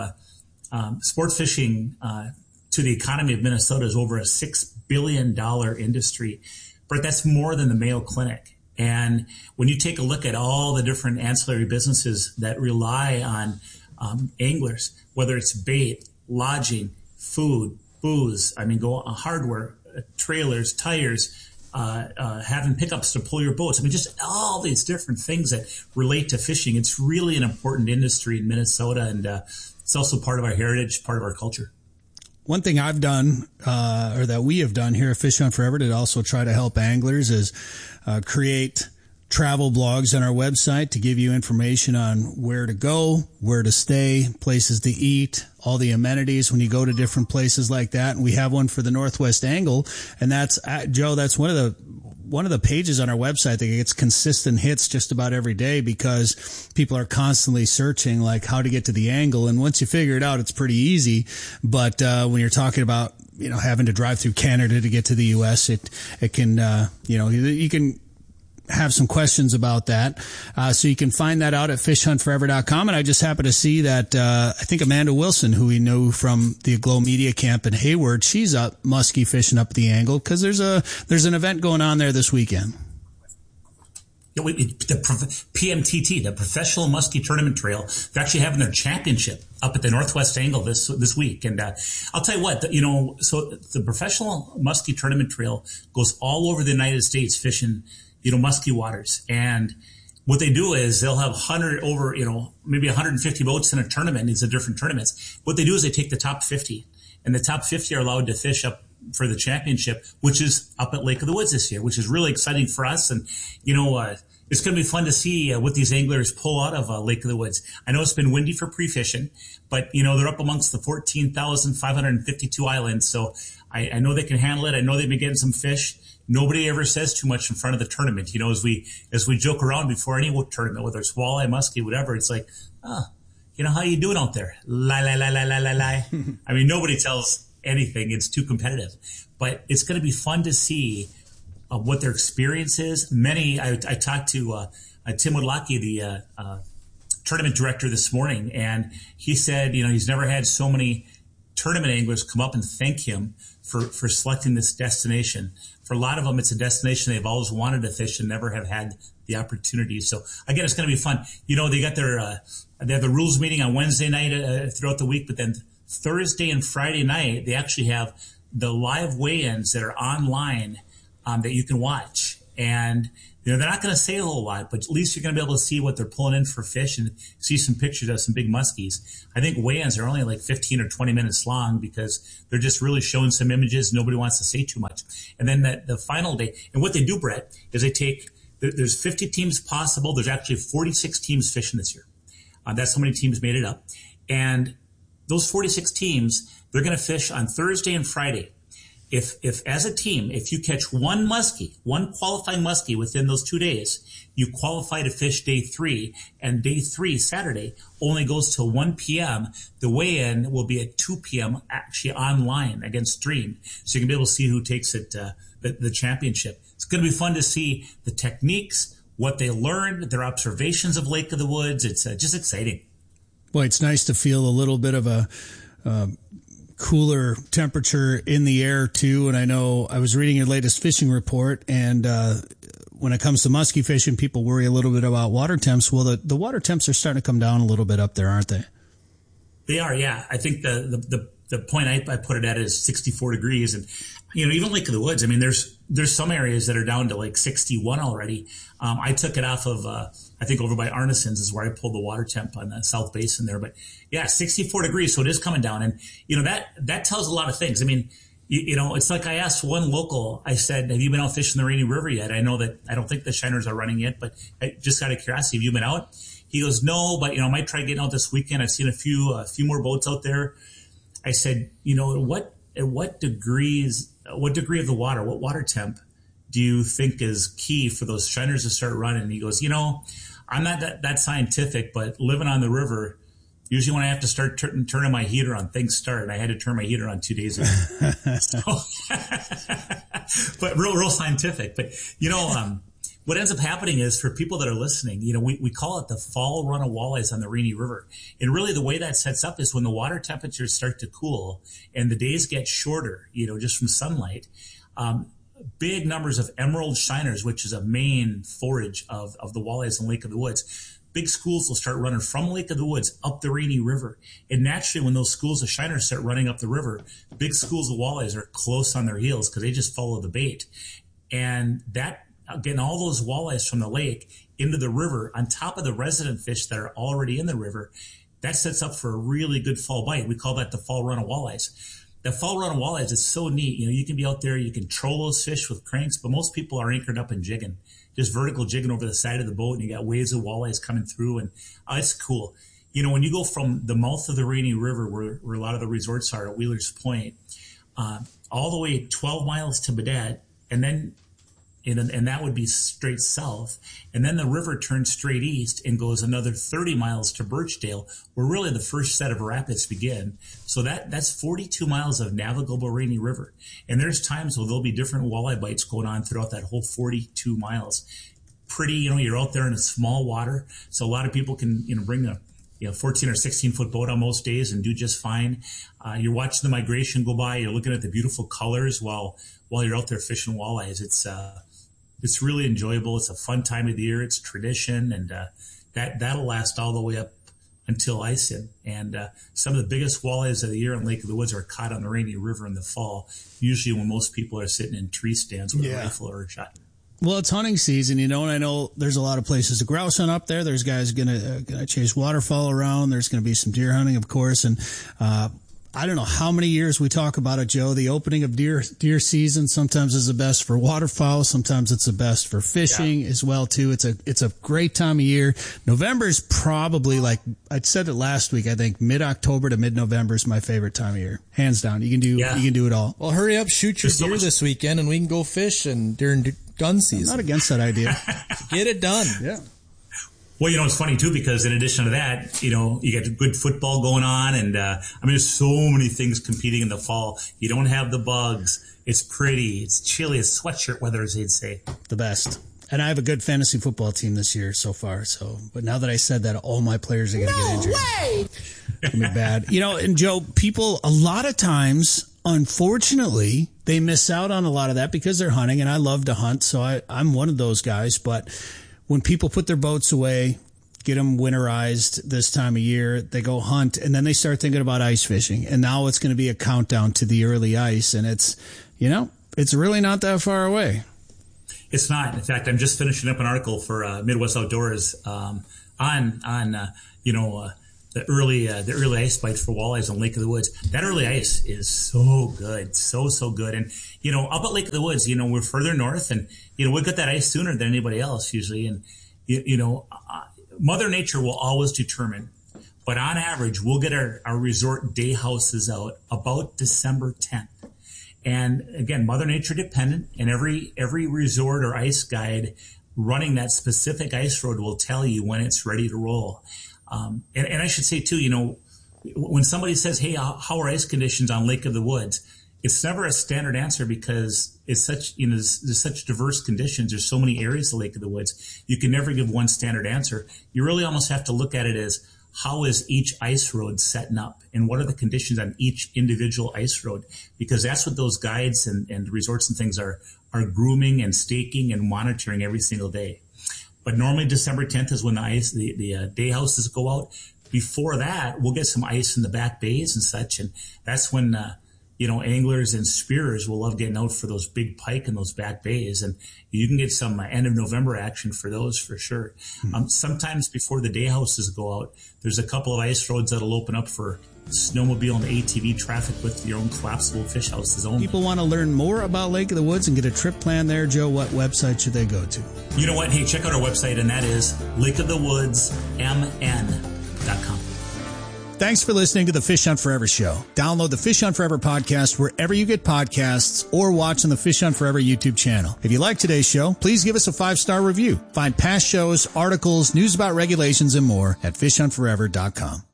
Sports fishing to the economy of Minnesota is over a $6 billion industry, but that's more than the Mayo Clinic. And when you take a look at all the different ancillary businesses that rely on anglers, whether it's bait, lodging, food, booze, hardware, trailers, tires, having pickups to pull your boats. Just all these different things that relate to fishing. It's really an important industry in Minnesota, and it's also part of our heritage, part of our culture. One thing I've done, or that we have done here at Fish Hunt Forever to also try to help anglers is create travel blogs on our website to give you information on where to go, where to stay, places to eat, all the amenities when you go to different places like that. And we have one for the Northwest Angle, and that's Joe. That's one of the pages on our website that gets consistent hits just about every day because people are constantly searching like how to get to the angle. And once you figure it out, it's pretty easy. But when you're talking about having to drive through Canada to get to the U.S., it can you can have some questions about that. So you can find that out at fishhuntforever.com. And I just happen to see that, I think Amanda Wilson, who we know from the Aglow Media Camp in Hayward, she's up muskie fishing up the angle because there's an event going on there this weekend. The PMTT, the Professional Muskie Tournament Trail, they're actually having their championship up at the Northwest Angle this week. And I'll tell you what, so the Professional Muskie Tournament Trail goes all over the United States fishing muskie waters. And what they do is they'll have maybe 150 boats in a tournament. These are different tournaments. What they do is they take the top 50 and the top 50 are allowed to fish up for the championship, which is up at Lake of the Woods this year, which is really exciting for us. And, it's going to be fun to see what these anglers pull out of Lake of the Woods. I know it's been windy for pre-fishing, but, they're up amongst the 14,552 islands. So I know they can handle it. I know they've been getting some fish. Nobody ever says too much in front of the tournament. As we joke around before any tournament, whether it's walleye, muskie, whatever, it's like, how you doing out there? Lie. I mean, nobody tells anything. It's too competitive. But it's going to be fun to see what their experience is. I talked to Tim Woodlocki, the tournament director, this morning, and he said, he's never had so many tournament anglers come up and thank him for selecting this destination. For a lot of them, it's a destination they've always wanted to fish and never have had the opportunity. So again, it's going to be fun. They got they have the rules meeting on Wednesday night throughout the week, but then Thursday and Friday night, they actually have the live weigh-ins that are online that you can watch. And they're not going to say a whole lot, but at least you're going to be able to see what they're pulling in for fish and see some pictures of some big muskies. I think weigh-ins are only like 15 or 20 minutes long because they're just really showing some images. Nobody wants to say too much. And then the final day, and what they do, Brett, is there's 50 teams possible. There's actually 46 teams fishing this year. That's how many teams made it up. And those 46 teams, they're going to fish on Thursday and Friday. If as a team, if you catch one qualifying muskie within those 2 days, you qualify to fish day 3, and day 3, Saturday, only goes till 1 p.m. The weigh-in will be at 2 p.m. actually online against Stream. So you can be able to see who takes it, the championship. It's going to be fun to see the techniques, what they learned, their observations of Lake of the Woods. It's just exciting. Boy, it's nice to feel a little bit of a cooler temperature in the air too. And I know I was reading your latest fishing report, and when it comes to muskie fishing, people worry a little bit about water temps. Well, the water temps are starting to come down a little bit up there, aren't they? They are, yeah. I think the point I put it at is 64 degrees, and even Lake of the Woods. I mean, there's some areas that are down to like 61 already. I took it off of I think over by Arneson's is where I pulled the water temp on the South Basin there. But yeah, 64 degrees. So it is coming down. And, that tells a lot of things. I mean, it's like I asked one local, I said, have you been out fishing the Rainy River yet? I know that I don't think the shiners are running yet, but I just out of curiosity, have you been out? He goes, no, but, I might try getting out this weekend. I've seen a few more boats out there. I said, at what degree of the water, what water temp do you think is key for those shiners to start running? And he goes, I'm not that scientific, but living on the river, usually when I have to start turning my heater on, things start. And I had to turn my heater on 2 days ago. But real scientific. But, what ends up happening is for people that are listening, we call it the fall run of walleyes on the Rainy River. And really the way that sets up is when the water temperatures start to cool and the days get shorter, just from sunlight, big numbers of emerald shiners, which is a main forage of the walleyes in Lake of the Woods. Big schools will start running from Lake of the Woods up the Rainy River. And naturally, when those schools of shiners start running up the river, big schools of walleyes are close on their heels because they just follow the bait. And that, getting all those walleyes from the lake into the river on top of the resident fish that are already in the river, that sets up for a really good fall bite. We call that the fall run of walleyes. The fall run of walleyes is so neat. You can be out there, you can troll those fish with cranks, but most people are anchored up and jigging, just vertical jigging over the side of the boat, and you got waves of walleyes coming through, and it's cool. When you go from the mouth of the Rainy River, where a lot of the resorts are at Wheeler's Point, all the way 12 miles to Baudette, and then and that would be straight south. And then the river turns straight east and goes another 30 miles to Birchdale, where really the first set of rapids begin. So that's 42 miles of navigable Rainy River. And there's times where there'll be different walleye bites going on throughout that whole 42 miles. Pretty, you're out there in a small water. So a lot of people can, bring a 14 or 16 foot boat on most days and do just fine. You're watching the migration go by. You're looking at the beautiful colors while you're out there fishing walleyes. It's really enjoyable. It's a fun time of the year. It's tradition, and that'll last all the way up until ice-in. And some of the biggest walleyes of the year on Lake of the Woods are caught on the Rainy River in the fall, usually when most people are sitting in tree stands with a rifle or a shotgun. Well, it's hunting season, and I know there's a lot of places to grouse hunt up there. There's guys gonna chase waterfowl around. There's gonna be some deer hunting, of course, and I don't know how many years we talk about it, Joe. The opening of deer season sometimes is the best for waterfowl. Sometimes it's the best for fishing as well too. It's a great time of year. November is probably, like I said it last week, I think mid-October to mid-November is my favorite time of year. Hands down. You can do it all. Well, hurry up, shoot your deer this weekend and we can go fish and during gun season. I'm not against that idea. Get it done. Yeah. Well, it's funny too, because in addition to that, you get good football going on. And, there's so many things competing in the fall. You don't have the bugs. It's pretty. It's chilly. It's sweatshirt weather, as they'd say. The best. And I have a good fantasy football team this year so far. But now that I said that, all my players are going to get injured. Way! It's going to be bad. And Joe, people, a lot of times, unfortunately, they miss out on a lot of that because they're hunting. And I love to hunt. So I'm one of those guys. But when people put their boats away, get them winterized this time of year, they go hunt, and then they start thinking about ice fishing. And now it's going to be a countdown to the early ice, and it's really not that far away. It's not. In fact, I'm just finishing up an article for Midwest Outdoors on the early ice bites for walleyes on Lake of the Woods. That early ice is so good, so good. And up at Lake of the Woods, we're further north, and we get that ice sooner than anybody else usually. And Mother Nature will always determine, but on average, we'll get our resort day houses out about December 10th. And again, Mother Nature dependent, and every resort or ice guide running that specific ice road will tell you when it's ready to roll. And I should say too, when somebody says, "Hey, how are ice conditions on Lake of the Woods?" It's never a standard answer because it's such, there's such diverse conditions. There's so many areas of Lake of the Woods. You can never give one standard answer. You really almost have to look at it as, how is each ice road setting up, and what are the conditions on each individual ice road? Because that's what those guides and resorts and things are grooming and staking and monitoring every single day. But normally December 10th is when the day houses go out. Before that, we'll get some ice in the back bays and such, and that's when anglers and spearers will love getting out for those big pike in those back bays, and you can get some end of November action for those for sure. Sometimes before the day houses go out, there's a couple of ice roads that'll open up for snowmobile and ATV traffic with your own collapsible fish houses only. People want to learn more about Lake of the Woods and get a trip plan there, Joe. What website should they go to? You know what? Hey, check out our website, and that is lakeofthewoodsmn.com. Thanks for listening to the Fish Hunt Forever show. Download the Fish Hunt Forever podcast wherever you get podcasts or watch on the Fish Hunt Forever YouTube channel. If you like today's show, please give us a 5-star review. Find past shows, articles, news about regulations, and more at fishhuntforever.com.